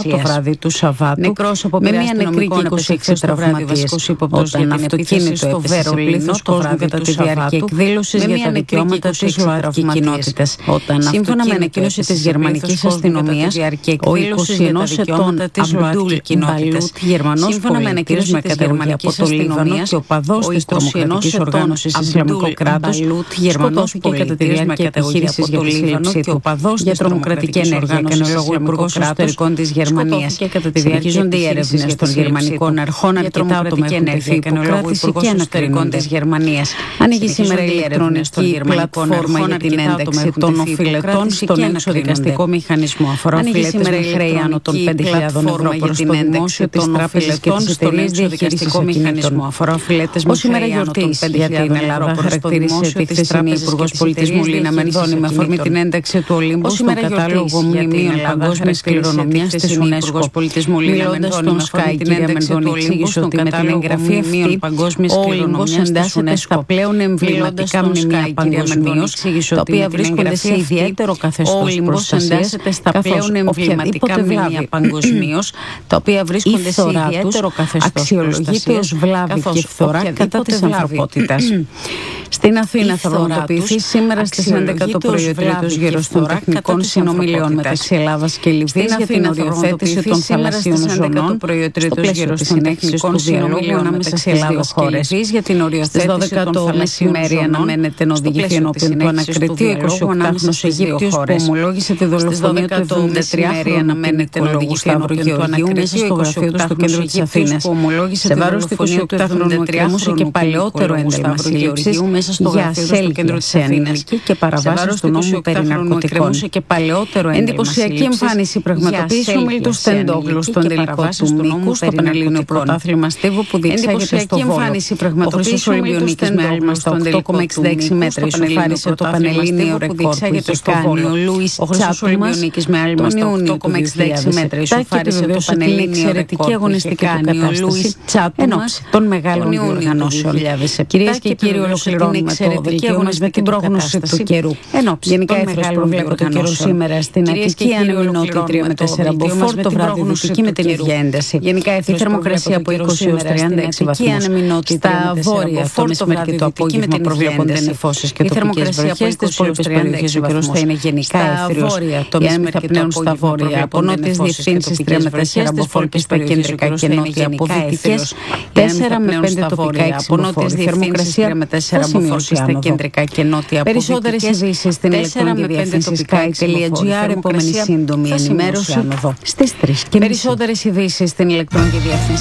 το βράδυ του Σαββάτου, με μια νεκρή και 26 τραυματίες, όταν αυτοκίνητο έπεσε σε πλήθος κόσμου κατά τη διάρκεια εκδήλωσης για τα δικαιώματα της ΛΟΑΤΚΙ κοινότητας. Σύμφωνα με ανακοίνωση της γερμανικής αστυνομίας, ο 21 ετών Αμπτούλ Μπαλούτ, Γερμανός πολίτης με καταγωγή από το Λίβανο και οπαδός της τρομοκρατικής οργάνωσης Ισλαμικό κράτος, σκοτώθηκε κατά τη διάρκεια επιχείρησης για τη σύλληψή του για τρομοκρατική ενέργεια, έκανε λόγο ο Υπουργός Εσωτερικών της Γερμανίας. Συνεχίζονται οι έρευνες των γερμανικών αρχών αρκετά άτομα έχουν τεθεί υποκράτηση και ανακρίνουν της Γερμανίας. Ανοίγει σήμερα η ηλεκτρονική πλατφόρμα για την ένταξη των οφειλετών στον εξοδικαστικό μηχανισμό. Αφορά οφειλέτες με χρέη άνω των 5.000 ευρώ προς το δημόσιο, τις τράπεζες και τις εταιρείες διαχείρισης ακινήτων. Ως ημέρα γιορτής για την Ελλάδα χαρακτήρισε τη χθεσινή Υπουργός Πολιτισμού Λίνα Μενδώνη με αφορμή την ένταξη του Ολύμπου στον κατάλογο μνημείων παγκόσμιας κληρονομιάς της UNESCO. Μιλώντας στον Sky, η κυρία Μενδώνη εξήγησε ότι με την εγγραφή αυτή ο Ολύμπος εντάσσεται στα πλέον εμβληματικά μνημεία παγκοσμίως, τα οποία βρίσκονται σε ιδιαίτερο καθεστώς προστασίας, καθώς οποιαδήποτε βλάβη τα οποία βρίσκονται σε ιδιαίτερο καθεστώς αξιολογείται ως βλάβη και φθορά κατά της ανθρωπότητας. Στην Αθήνα θα πραγματοποιηθεί σήμερα στις 11 το πρωί ο τρίτος γύρος των τεχνικών συνομιλιών μεταξύ Ελλάδας και Λιβύης για την οριοθέτηση των θαλασσίων ζωνών στο πλαίσιο της συνέχισης του διαλόγου ανάμεσα στις δύο χώρες. Στις 12 το μεσημέρι αναμένεται να οδηγηθεί ενώπιον του ανακριτή ο 28χρονος Αιγύπτιος που ομολόγησε τη δολοφονία του 73χρονου ποινικολόγου Σταύρου Γεωργίου μέσα στο γραφείο του στο κέντρο της Αθήνας. Σε βάρος του 28χρονου εκκρεμούσε και παλαιότερο ένταλμα σύλληψης για ασέλγεια σε ανηλική και παραβάσεις του νόμου περί ναρκωτικών. Εντυπωσιακή εμφάνιση πραγματοποίησε ο Μίλτος Τεντόγλου στον τελικό του μήκου στο Πανελλήνιο Πρωτάθλημα Στίβου που διεξάγεται στο Βόλο. Ο Χρυσός Ολυμπιονίκης με άλμα στα 8,66 μέτρα ισοφάρισε το Πανελλήνιο ρεκόρ που είχε κάνει ο Λούις Τσάτουμας τον Ιούνιο του 2007 και επιβεβαίωσε την εξαιρετική αγωνιστική του κατάσταση ενόψει των μεγάλων διοργανώσεων. Κυρίες και κύριοι, ολοκληρώνουμε το δελτίο μας με την πρόγνωση του καιρού. Γενικά ήθελα προβλέπω το καιρό σήμερα στην Αττική, ανεμινότητα 3 με 4 μποφόρ, το βράδυ δυτική με την ίδια ένταση. Η θερμοκρασία από 20 έως 36 βαθμούς. Στα βόρεια το μεσημέρι και το απόγευμα προβλέπονται νεφώσεις και τοπικές βροχές. Στις υπόλοιπες περιοχές ο καιρός θα είναι γενικά εύθριος. Οι άνεμοι θα πνέουν στα βόρεια από νότιες διευθύνσεις 3 με 4 μποφόρ και στα κεντρικά και νότια αποδυτικές 4 με 5 τοπικά υψηλοφόροι. Η θερμοκρασία θα σημειώσει άνοδο. Περισσότερες ειδήσεις στην ηλεκτρονική διεύθυνση sky.gr. Επόμενη σύντομη ενημέρωση στις 3:30. Περισσότερες ειδήσεις στην ηλεκτρονική διεύθυνση